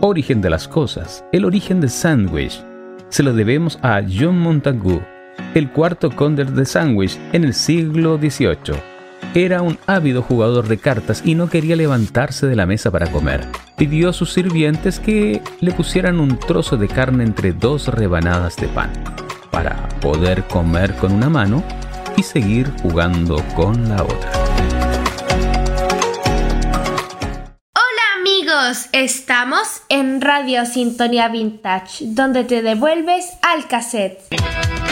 Origen de las cosas. El origen del sándwich se lo debemos a John Montagu, el cuarto conde de Sandwich en el siglo XVIII. Era un ávido jugador de cartas y no quería levantarse de la mesa para comer. Pidió a sus sirvientes que le pusieran un trozo de carne entre 2 rebanadas de pan, para poder comer con una mano y seguir jugando con la otra. Hola amigos, estamos en Radio Sintonía Vintage, donde te devuelves al cassette.